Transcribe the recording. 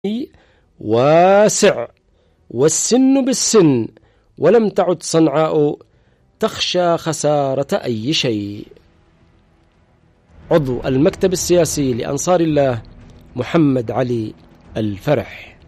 واسع والسن بالسن، ولم تعد صنعاء تخشى خسارة أي شيء. عضو المكتب السياسي لأنصار الله محمد علي الفرح.